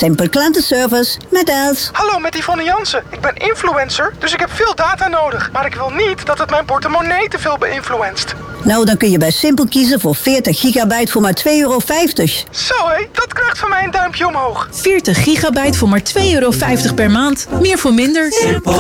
Simpel klantenservice met Els. Hallo, met Yvonne Jansen. Ik ben influencer, dus ik heb veel data nodig. Maar ik wil niet dat het mijn portemonnee te veel beïnfluenst. Nou, dan kun je bij Simpel kiezen voor 40 gigabyte voor maar €2,50. Zo hé, dat krijgt van mij een duimpje omhoog. 40 gigabyte voor maar €2,50 per maand. Meer voor minder.